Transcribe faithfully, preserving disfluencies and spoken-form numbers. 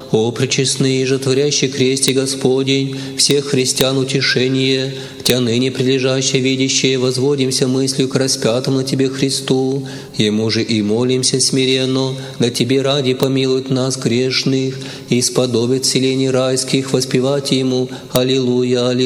О пречестный же творящий кресте Господень, всех христиан утешение, Тя ныне прилежащее, видящее, возводимся мыслью к распятому на Тебе Христу, Ему же и молимся смиренно, да Тебе ради помилует нас грешных, и сподобит селений райских воспевать Ему. Аллилуйя, аллилуйя.